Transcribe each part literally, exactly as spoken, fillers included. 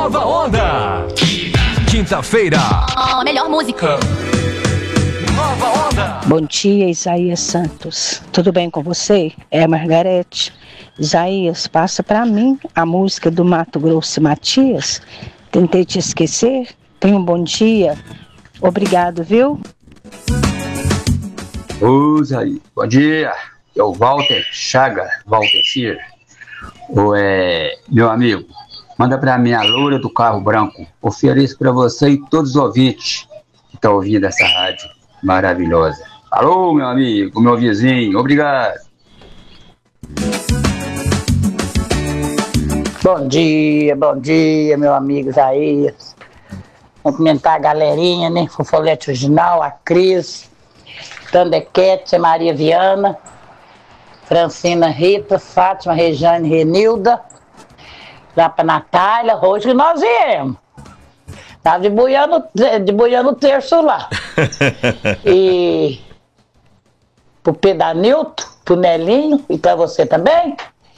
Nova Onda. Quinta-feira. A melhor música. Nova Onda. Bom dia, Isaías Santos. Tudo bem com você? É a Margarete. Isaías, passa pra mim a música do Mato Grosso e Matias. Tentei te esquecer. Tenha um bom dia. Obrigado, viu? Ô, Isaías, bom dia. É o Walter Chaga, Walter Cir. Ô, é, meu amigo, manda pra mim a loura do carro branco. Ofereço pra você e todos os ouvintes que estão ouvindo essa rádio maravilhosa. Alô, meu amigo, meu vizinho, obrigado. Bom dia, bom dia, meu amigo Isaías. Cumprimentar a galerinha, né? Fofolete Original, a Cris, Tandequete, Maria Viana, Francina Rita, Fátima, Rejane, Renilda, lá pra Natália, hoje que nós viemos. Tava de boiando, de boiando terço lá. E pro Pedanilton, pro Nelinho e pra você também.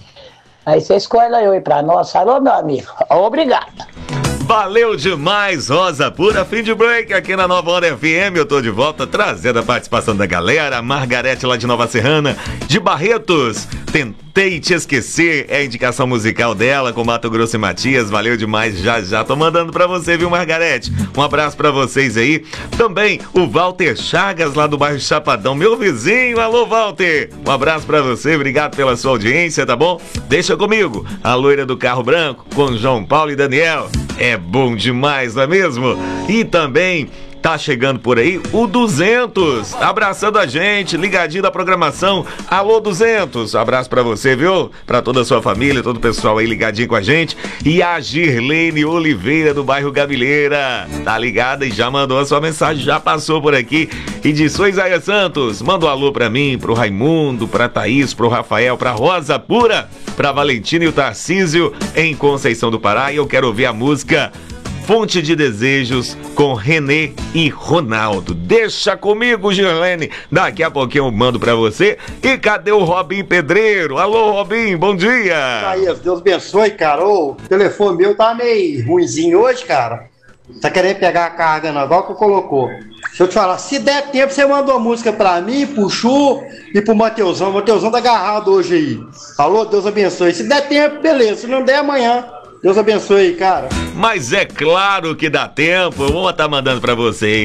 Aí você escolhe aí pra nós. Falou, meu amigo? Obrigado. Valeu demais, Rosa Pura. Fim de break aqui na Nova Onda F M. Eu tô de volta trazendo a participação da galera. A Margarete lá de Nova Serrana, de Barretos. Tentei te esquecer, é a indicação musical dela com Mato Grosso e Matias. Valeu demais, já já tô mandando pra você, viu, Margarete? Um abraço pra vocês aí. Também o Walter Chagas lá do bairro Chapadão, meu vizinho. Alô, Walter, um abraço pra você, obrigado pela sua audiência, tá bom? Deixa comigo, a loira do carro branco com João Paulo e Daniel. É bom demais, não é mesmo? E também tá chegando por aí o duzentos, abraçando a gente, ligadinho da programação. Alô, duzentos, abraço pra você, viu? Pra toda a sua família, todo o pessoal aí ligadinho com a gente. E a Girlene Oliveira do bairro Gavileira, tá ligada e já mandou a sua mensagem, já passou por aqui e disse: oi, Isaías Santos, manda um alô pra mim, pro Raimundo, pra Thaís, pro Rafael, pra Rosa Pura, pra Valentina e o Tarcísio em Conceição do Pará. E eu quero ouvir a música Fonte de Desejos com Renê e Ronaldo. Deixa comigo, Girlene. Daqui a pouquinho eu mando pra você. E cadê o Robin Pedreiro? Alô, Robin, bom dia. Aí, Deus abençoe, cara. O telefone meu tá meio ruinzinho hoje, cara. Tá querendo pegar a carga não, igual que eu colocou. Deixa eu te falar, se der tempo, você mandou música pra mim, pro Chu e pro Mateusão. O Mateusão tá agarrado hoje aí. Alô, Deus abençoe. Se der tempo, beleza. Se não der, amanhã. Deus abençoe, cara. Mas é claro que dá tempo. Eu vou estar mandando pra você.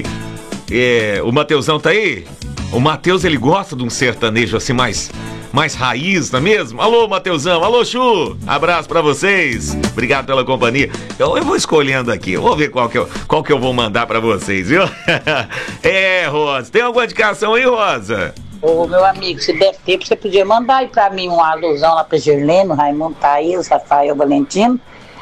É, o Mateusão tá aí? O Mateus, ele gosta de um sertanejo assim mais, mais raiz, não é mesmo? Alô, Mateusão. Alô, Chu. Abraço pra vocês. Obrigado pela companhia. Eu, eu vou escolhendo aqui. Eu vou ver qual que, eu, qual que eu vou mandar pra vocês, viu? É, Rosa. Tem alguma indicação aí, Rosa? Ô, meu amigo, se der tempo, você podia mandar aí pra mim uma alusão lá pra Girlene, Raimundo, Thaís, Rafael, Valentino.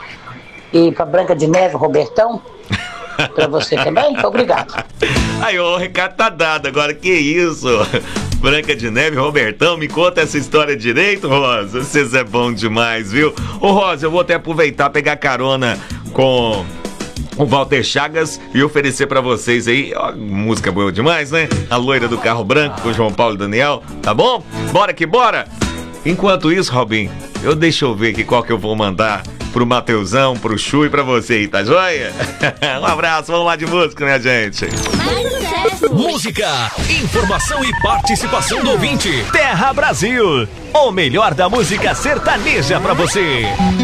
E pra Branca de Neve, Robertão. Pra você também? Obrigado. Aí, o recado tá dado. Agora, que isso? Branca de Neve, Robertão, me conta essa história direito, Rosa. Vocês é bom demais, viu? Ô, Rosa, eu vou até aproveitar, pegar carona com o Walter Chagas e oferecer pra vocês aí, ó, música boa demais, né? A loira do carro branco com o João Paulo e Daniel, tá bom? Bora que bora! Enquanto isso, Robin, eu deixa eu ver aqui qual que eu vou mandar pro Mateusão, pro Chu e pra você aí, tá joia? Um abraço, vamos lá de música, minha gente. Música, informação e participação do ouvinte. Terra Brasil, o melhor da música sertaneja pra você.